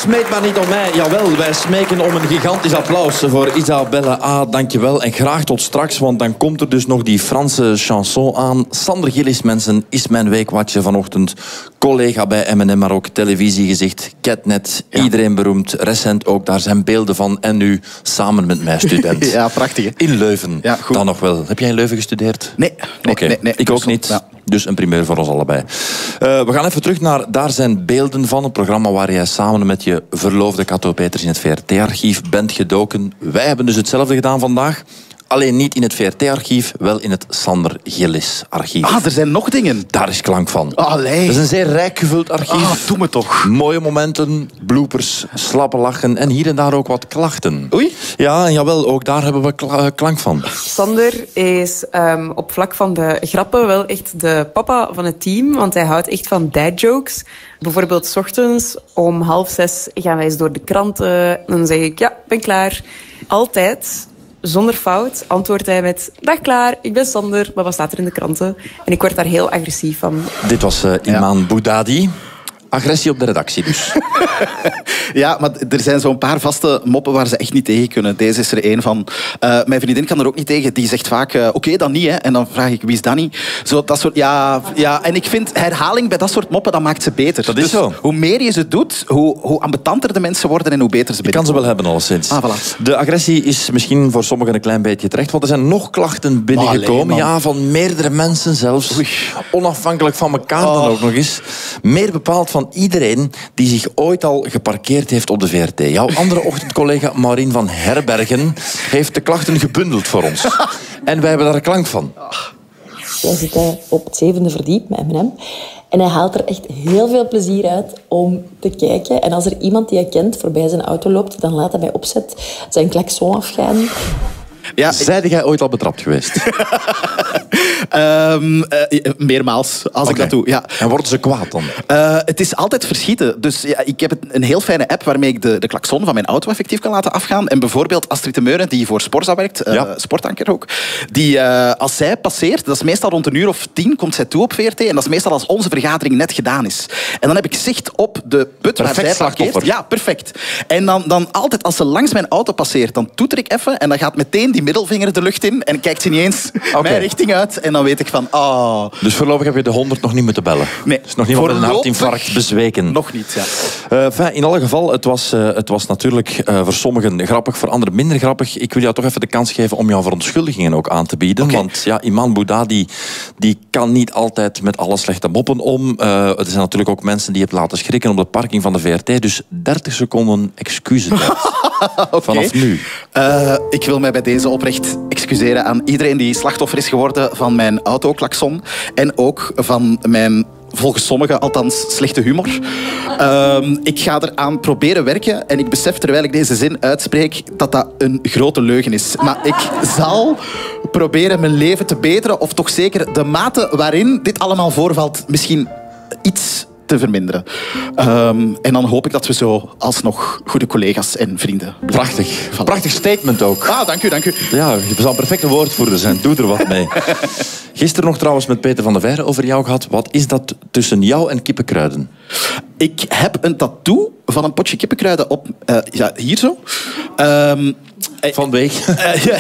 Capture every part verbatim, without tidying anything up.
smeekt maar niet om mij. Jawel, wij smeken om een gigantisch applaus voor Isabelle A. Dankjewel. En graag tot straks, want dan komt er dus nog die Franse chanson aan. Sander Gillis, mensen, is mijn weekwatje vanochtend. Collega bij M en M, maar ook televisiegezicht. Catnet, ja. Iedereen beroemd. Recent ook, daar zijn beelden van. En nu samen met mij student. Ja, prachtig. Hè? In Leuven. Ja, goed. Dan nog wel. Heb jij in Leuven gestudeerd? Nee. nee, okay. nee, nee Ik ook niet. Ja. Dus een primeur voor ons allebei. Uh, we gaan even terug naar Daar zijn beelden van. Het programma waar jij samen met je verloofde Cato Peters in het V R T-archief bent gedoken. Wij hebben dus hetzelfde gedaan vandaag. Alleen niet in het V R T-archief, wel in het Sander Gillis-archief. Ah, er zijn nog dingen. Daar is klank van. Allee. Dat is een zeer rijk gevuld archief. Ah, doe me toch. Mooie momenten, bloopers, slappe lachen en hier en daar ook wat klachten. Oei. Ja, jawel, ook daar hebben we kla- klank van. Sander is um, op vlak van de grappen wel echt de papa van het team, want hij houdt echt van dad jokes. Bijvoorbeeld 's ochtends om half zes gaan wij eens door de kranten. Dan zeg ik, ja, ben klaar. Altijd... Zonder fout antwoordt hij met... Dag klaar, ik ben Sander, maar wat staat er in de kranten? En ik word daar heel agressief van. Dit was uh, Iman ja. Boudadi. Agressie op de redactie dus. Ja, maar er zijn zo'n paar vaste moppen waar ze echt niet tegen kunnen. Deze is er één van. Uh, mijn vriendin kan er ook niet tegen. Die zegt vaak, uh, oké, okay, dan niet. Hè. En dan vraag ik, wie is dat niet? Zo, dat soort, ja, ja, en ik vind herhaling bij dat soort moppen, dat maakt ze beter. Dat is dus zo. Hoe meer je ze doet, hoe, hoe ambetanter de mensen worden en hoe beter ze binnenkomen. Je kan ze wel hebben, alleszins. Ah, voilà. De agressie is misschien voor sommigen een klein beetje terecht, want er zijn nog klachten binnengekomen. Oh, ja, van meerdere mensen zelfs. Oei. Onafhankelijk van elkaar oh. dan ook nog eens. Meer bepaald van iedereen die zich ooit al geparkeerd heeft op de V R T. Jouw andere ochtendcollega Maureen van Herbergen heeft de klachten gebundeld voor ons. En wij hebben daar een klank van. Wij zitten op het zevende verdiep met M en M. En hij haalt er echt heel veel plezier uit om te kijken. En als er iemand die hij kent voorbij zijn auto loopt, dan laat hij bij opzet zijn klakson afgaan. Ja, Zijde jij ooit al betrapt geweest? um, uh, meermaals, als okay. ik dat doe. Ja. En worden ze kwaad dan? Uh, het is altijd verschieten. Dus ja, ik heb een heel fijne app waarmee ik de, de klakson van mijn auto effectief kan laten afgaan. En bijvoorbeeld Astrid de Meuren, die voor Sporza werkt, uh, ja. sportanker ook, die uh, als zij passeert, dat is meestal rond een uur of tien, komt zij toe op V R T. En dat is meestal als onze vergadering net gedaan is. En dan heb ik zicht op de put perfect waar zij parkeert. Ja, perfect. En dan, dan altijd, als ze langs mijn auto passeert, dan toeter ik even en dan gaat meteen die middelvinger de lucht in en kijkt ze niet eens okay. mijn richting uit. En dan weet ik van, oh... Dus voorlopig heb je de honderd nog niet moeten bellen? Nee. Dus nog niemand met een hartinfarct bezweken? Nog niet, ja. Uh, enfin, in alle geval, het was, uh, het was natuurlijk uh, voor sommigen grappig, voor anderen minder grappig. Ik wil jou toch even de kans geven om jouw verontschuldigingen ook aan te bieden. Okay. Want ja, Iman Boudadi, die kan niet altijd met alle slechte moppen om. Uh, er zijn natuurlijk ook mensen die het laten schrikken op de parking van de V R T. Dus dertig seconden excuses. Okay. Vanaf nu. Uh, ik wil mij bij deze oprecht excuseren aan iedereen die slachtoffer is geworden van mijn autoklakson. En ook van mijn, volgens sommigen althans, slechte humor. Uh, ik ga eraan proberen werken en ik besef terwijl ik deze zin uitspreek dat dat een grote leugen is. Maar ik zal proberen mijn leven te beteren, of toch zeker de mate waarin dit allemaal voorvalt misschien iets te verminderen. Um, en dan hoop ik dat we zo alsnog goede collega's en vrienden blijven. Prachtig. Voilà. Prachtig statement ook. Ah, dank u, dank u. Ja, je zou een perfecte woordvoerder zijn. Doe er wat mee. Gisteren nog trouwens met Peter van der Veijren over jou gehad. Wat is dat tussen jou en kippenkruiden? Ik heb een tattoo van een potje kippenkruiden op... Uh, ja, hier zo. Um, Vanwege? Uh, ja,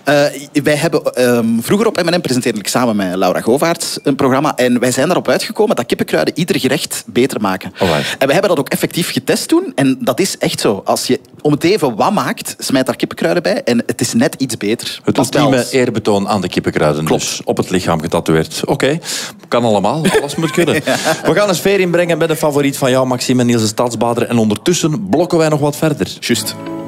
uh, wij hebben um, vroeger op M en M presenteerde ik samen met Laura Govaerts een programma en wij zijn erop uitgekomen dat kippenkruiden ieder gerecht beter maken. Alright. En wij hebben dat ook effectief getest toen en dat is echt zo. Als je om het even wat maakt, smijt daar kippenkruiden bij en het is net iets beter. Het ultieme eerbetoon aan de kippenkruiden. Klopt. Dus op het lichaam getatoeëerd. Oké, okay. Kan allemaal. Alles moet kunnen. Ja. We gaan een sfeer inbrengen met een favoriet van jou, Maxime en Niels de Stadsbader. En ondertussen blokken wij nog wat verder. Juist.